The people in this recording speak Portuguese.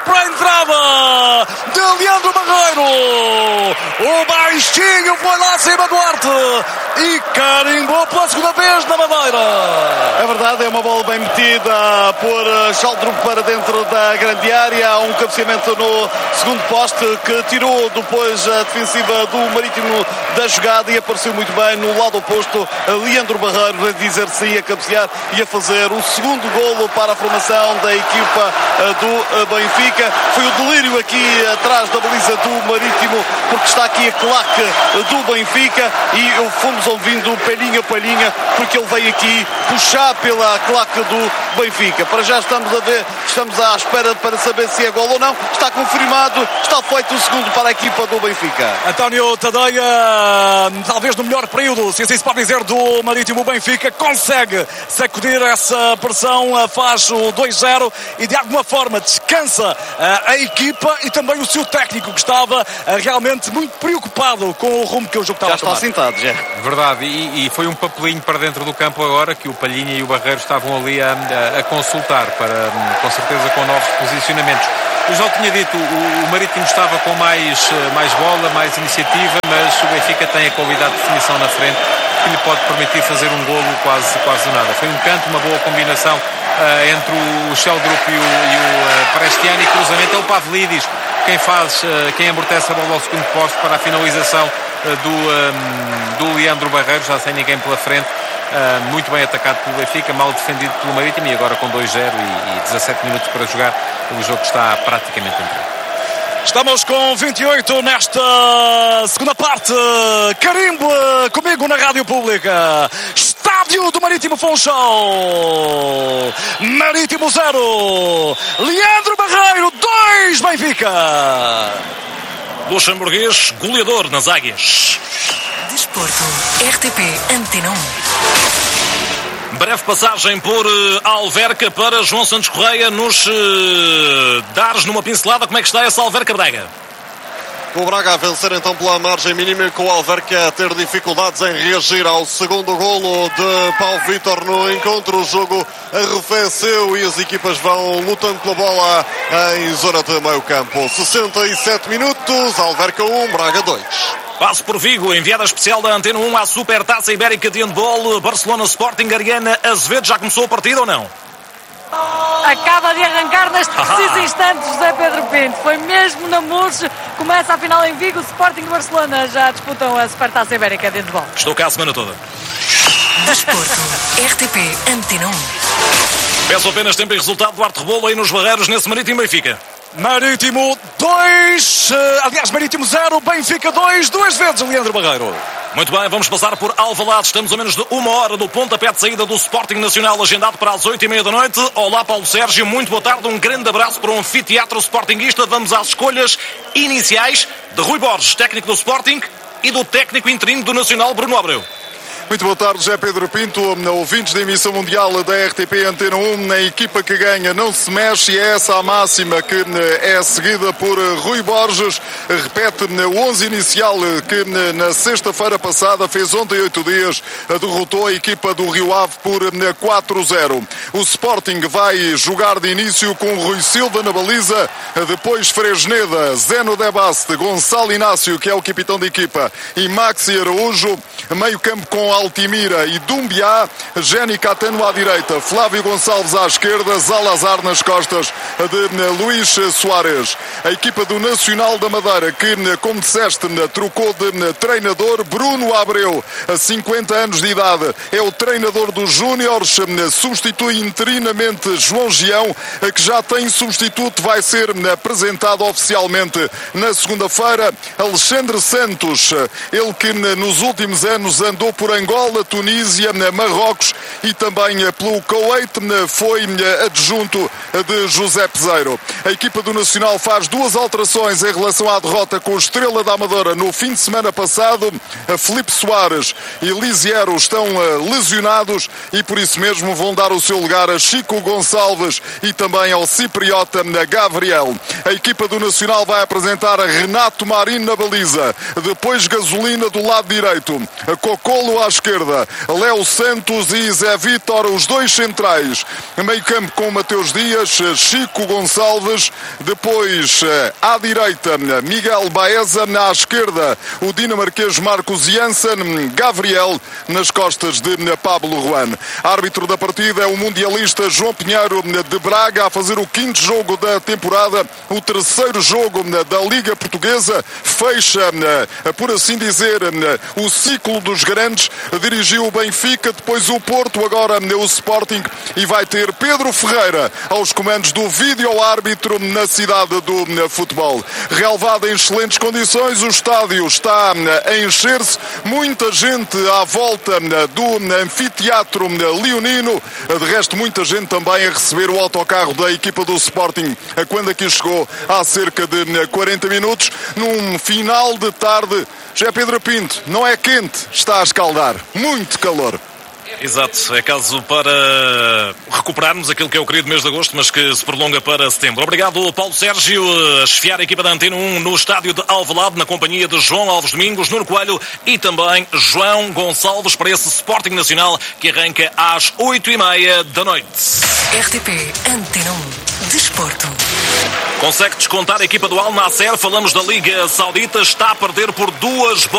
para a entrada de Leandro Barreiro. O baixinho foi lá acima do arte e carimbou pela segunda vez na Madeira. É verdade, é uma bola bem metida por Schaldrup para dentro da grande área. Há um cabeceamento no segundo poste que tirou depois a defensiva do Marítimo da jogada e apareceu muito bem no lado oposto Leandro Barreiro a dizer sim, a cabecear e a fazer o segundo golo para a formação da equipa do Benfica. Foi o delírio aqui atrás da baliza do Marítimo, porque está aqui a claque do Benfica e fomos ouvindo palhinha a palhinha, porque ele veio aqui puxar pela claque do Benfica. Para já estamos a ver, estamos à espera para saber se é gol ou não. Está confirmado, está feito o segundo para a equipa do Benfica. António Tadeia, talvez no melhor período, se assim se pode dizer, do Marítimo. Benfica consegue sacudir essa pressão, faz o 2-0 e de alguma forma descansa a equipa e também o seu técnico, que estava realmente muito preocupado com o rumo que o jogo estava a tomar. Já está sentado, já. Verdade, e foi um papelinho para dentro do campo agora que o Palhinha e o Barreiro estavam ali a consultar, para, com certeza, com novos posicionamentos. Eu já tinha dito, o Marítimo estava com mais bola, mais iniciativa, mas o Benfica tem a qualidade de definição na frente que lhe pode permitir fazer um golo quase nada. Foi um canto, uma boa combinação entre o Schaldrup e o Prestiani, e cruzamento é o Pavlidis quem amortece a bola ao segundo posto para a finalização do Leandro Barreiro, já sem ninguém pela frente. Muito bem atacado pelo Benfica, mal defendido pelo Marítimo, e agora com 2-0 e 17 minutos para jogar, o jogo está praticamente entregue. Estamos com 28 nesta segunda parte. Carimbo comigo na Rádio Pública. Estádio do Marítimo Funchal. Marítimo 0. Leandro Barreiro 2. Benfica. Luxemburguês, goleador nas Águias. Desporto. RTP Antena 1. Breve passagem por Alverca para João Santos Correia nos dares numa pincelada como é que está essa Alverca Braga. Com o Braga a vencer então pela margem mínima, com o Alverca a ter dificuldades em reagir ao segundo golo de Paulo Vítor no encontro. O jogo arrefeceu e as equipas vão lutando pela bola em zona de meio campo. 67 minutos, Alverca 1, Braga 2. Passo por Vigo, enviada especial da Antena 1 à Supertaça Ibérica de Handball. Barcelona Sporting, Ariana Azevedo. Já começou a partida ou não? Acaba de arrancar neste preciso instante José Pedro Pinto. Foi mesmo na Murros. Começa a final em Vigo. Sporting e Barcelona já disputam a Supertaça Ibérica de Handball. Estou cá a semana toda. Desporto. RTP Antena 1. Peço apenas tempo e resultado. Duarte Rebolo aí nos Barreiros nesse Marítimo Benfica. Marítimo 2, aliás, Marítimo 0, Benfica 2, duas vezes Leandro Barreiro. Muito bem, vamos passar por Alvalade. Estamos a menos de uma hora do pontapé de saída do Sporting Nacional, agendado para as 8h30 da noite. Olá, Paulo Sérgio, muito boa tarde, um grande abraço para o anfiteatro sportinguista. Vamos às escolhas iniciais de Rui Borges, técnico do Sporting, e do técnico interino do Nacional, Bruno Abreu. Muito boa tarde, José Pedro Pinto, ouvintes da emissão mundial da RTP Antena 1. A equipa que ganha não se mexe, e é essa a máxima que é seguida por Rui Borges. Repete o 11 inicial que na sexta-feira passada, fez ontem 8 dias, derrotou a equipa do Rio Ave por 4-0. O Sporting vai jogar de início com Rui Silva na baliza, depois Fresneda, Zeno Debaste, Gonçalo Inácio, que é o capitão da equipa, e Maxi Araújo. Meio campo com Altimira e Dumbiá, Jenny Catano à direita, Flávio Gonçalves à esquerda, Zalazar nas costas de Luís Soares. A equipa do Nacional da Madeira, que, como disseste, trocou de treinador. Bruno Abreu, a 50 anos de idade, é o treinador dos Júniores, substitui interinamente João Gião, que já tem substituto, vai ser apresentado oficialmente na segunda-feira. Alexandre Santos, ele que nos últimos anos andou por Angola, Tunísia, Marrocos e também pelo Kuwait, foi adjunto de José Peseiro. A equipa do Nacional faz duas alterações em relação à derrota com o Estrela da Amadora no fim de semana passado. Filipe Soares e Lisiero estão lesionados e por isso mesmo vão dar o seu lugar a Chico Gonçalves e também ao cipriota Gabriel. A equipa do Nacional vai apresentar Renato Marinho na baliza, depois Gasolina do lado direito, Cocolo à esquerda, Léo Santos e Zé Vítor, os dois centrais. Meio campo com Mateus Dias, Chico Gonçalves, depois à direita Miguel Baeza, na esquerda o dinamarquês Marcos Janssen, Gabriel nas costas de Pablo Ruan. Árbitro da partida é o mundialista João Pinheiro de Braga, a fazer o 5º jogo da temporada, o 3º jogo da Liga Portuguesa, fecha, por assim dizer, o ciclo dos grandes. Dirigiu o Benfica, depois o Porto, agora o Sporting, e vai ter Pedro Ferreira aos comandos do vídeo-árbitro na cidade do futebol. Relevado em excelentes condições, o estádio está a encher-se, muita gente à volta do anfiteatro leonino, de resto muita gente também a receber o autocarro da equipa do Sporting quando aqui chegou há cerca de 40 minutos, num final de tarde. Já Pedro Pinto, não é quente, está a escaldar, muito calor. Exato, é caso para recuperarmos aquilo que é o querido mês de agosto, mas que se prolonga para setembro. Obrigado, Paulo Sérgio, a chefiar a equipa da Antena 1 no estádio de Alvalade, na companhia de João Alves Domingos, Nuno Coelho e também João Gonçalves, para esse Sporting Nacional que arranca às 8h30 da noite. RTP Antena 1 Desporto. Consegue descontar a equipa do Al Nassr, falamos da Liga Saudita, está a perder por 2 bolas.